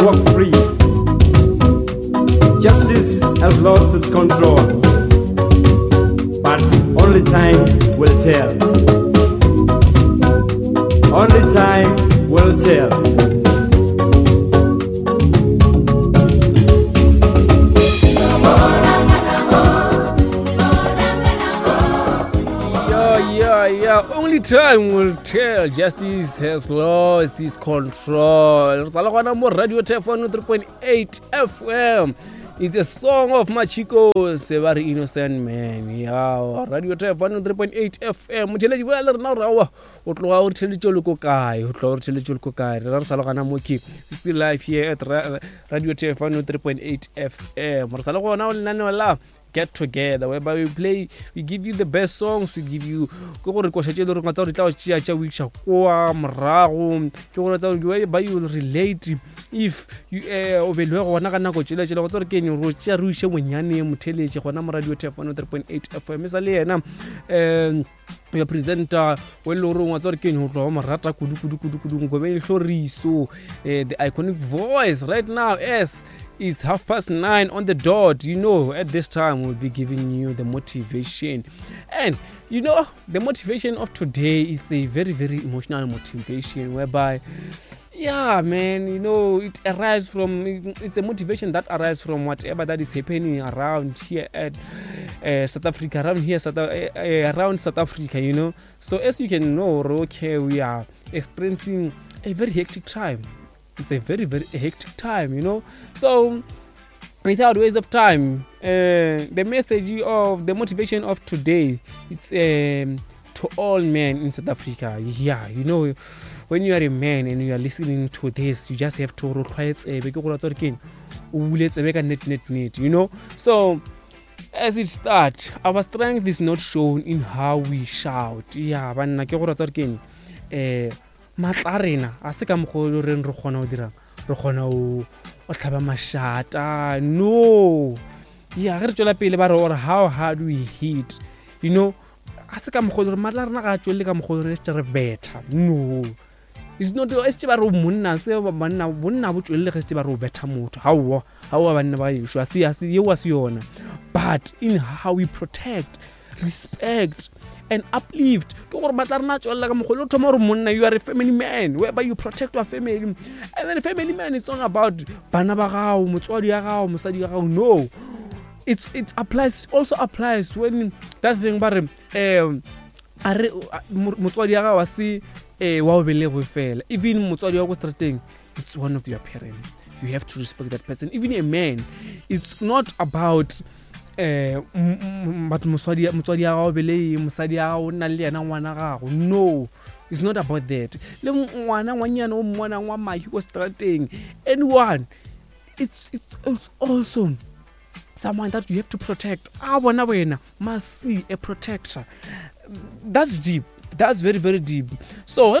walk free. Justice has lost its control, but only time will tell. Only time will tell. Yeah, only time will tell. Justice has lost its control. Salagwana mo Radio Telephone 3.8 FM. It's a song of Machiko, a very innocent man. Yeah, Radio Telephone 3.8 FM. Muteleji ba le rena rawa. O tloga o tshelejo le ko kae? O tloga o tshelejo le ko kae? Re salagwana mo ke still live here at Radio Telephone 3.8 FM. Re salagwana o lenane la Get Together, whereby we give you the best songs, we give you go re ko shetse le re ngata re tla o tshia week sha kwa morago ke go tsa whereby you will relate if you o belwe gona ka nako tshela go tsore ke nyo ro tshia re ushe monyane motheletse gona mo Radio Telephone 3.8 FM sa le yena your presenter we lo ro ngata re ke nyo go mo rata kudu go be hloriso the iconic voice right now. It's 9:30 on the dot. You know, at this time we'll be giving you the motivation. And you know, the motivation of today is a very, very emotional motivation whereby, yeah, man, you know, it's a motivation that arises from whatever that is happening around here at South Africa, around South Africa, you know. So as you can know, okay, we are experiencing a very hectic time. It's a very, very hectic time, you know. So, without waste of time, the message of the motivation of today, it's to all men in South Africa. Yeah, you know, when you are a man and you are listening to this, you just have to you know. So, as it starts, our strength is not shown in how we shout. Yeah, matlarena a se ka mogolo re gona o dira re gona o tlhaba mashata. No, yeah, re tswela pele ba re or how hard we hit, you know, a se ka mogolo re matlarena ga tswele ka mogolo re tsere better. No, it's not it's ba re monna se ba bonna bo tswele ge se ba re better motho hawo banna ba yesho a se ye wa se yona, but in how we protect, respect and uplift. You are a family man, whereby you protect your family. And then a family man is not about banabagao, mutswadiagao, musadiagao. No, it also applies when that thing about mutswadiagao wasi wa belego fela. Even mutswadiagao strating, it's one of your parents. You have to respect that person. Even a man, it's not about but musadi gago bele musadi gago nna le yena ngwana gago. No, it's not about that. Le ngwana ngwanyana o mmona ngwa mahi go strateng anyone, it's also someone that you have to protect. Bona wena must see a protector. That's deep. That's very, very deep. So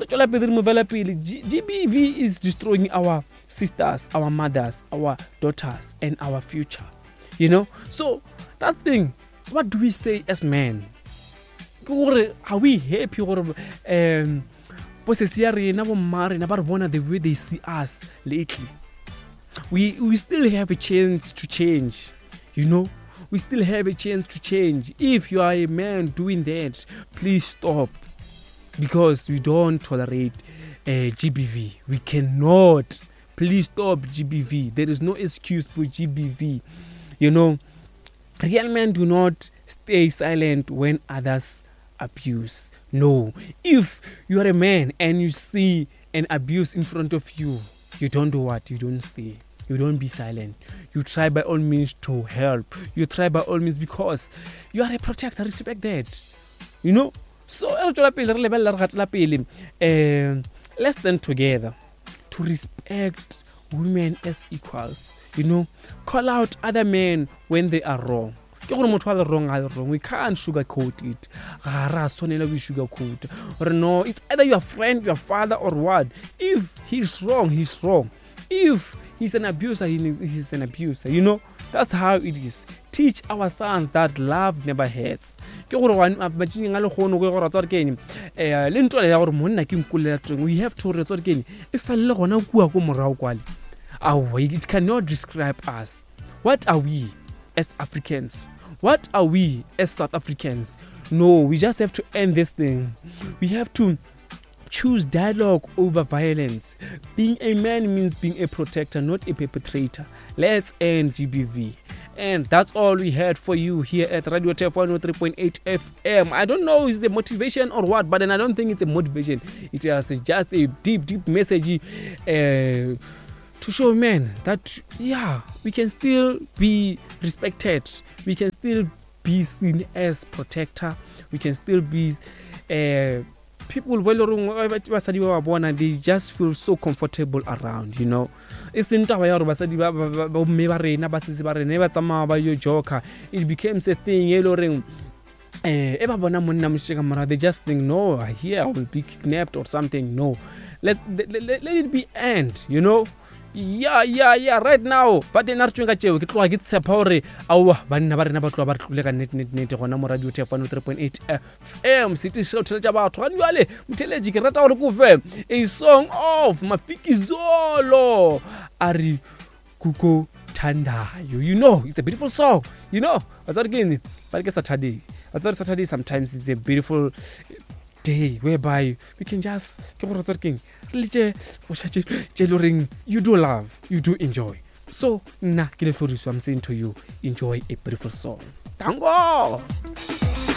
GBV is destroying our sisters, our mothers, our daughters, and our future. You know, so that thing, what do we say as men? Are we happy or the way they see us lately? We still have a chance to change, you know. We still have a chance to change. If you are a man doing that, please stop, because we don't tolerate GBV. We cannot. Please stop GBV. There is no excuse for GBV. You know, real men do not stay silent when others abuse. No. If you are a man and you see an abuse in front of you, you don't do what? You don't stay. You don't be silent. You try by all means to help. You try by all means because you are a protector. Respect that. You know? So, let's stand together to respect women as equals. You know, call out other men when they are wrong. Wrong. We can't sugarcoat it. We sugarcoat. Or no, it's either your friend, your father, or what. If he's wrong, he's wrong. If he's an abuser, he's an abuser. You know, that's how it is. Teach our sons that love never hurts. We have to It cannot describe us. What are we as Africans? What are we as South Africans? No, we just have to end this thing. We have to choose dialogue over violence. Being a man means being a protector, not a perpetrator. Let's end GBV. And that's all we had for you here at Radio TF 103.8 FM. I don't know is the motivation or what, but then I don't think it's a motivation. It is just a deep message to show men that, yeah, we can still be respected. We can still be seen as protector. We can still be people they just feel so comfortable around, you know. It became a thing. They just think, no, here I will be kidnapped or something. No, let it be end, you know. Yeah, right now. But then Archunga Chew, it was get separe. Our Banabana Batla net on Radio Tap 103.8 FM. City Show about Wanuale, Muteleji Rata or a song of Mafiki Zolo Ari Kuko Tanda. You know, it's a beautiful song. You know, I thought again, but I guess Saturday. I thought Saturday sometimes is a beautiful day whereby we can just you do love, you do enjoy. So I'm saying to you, enjoy a beautiful song. Tango!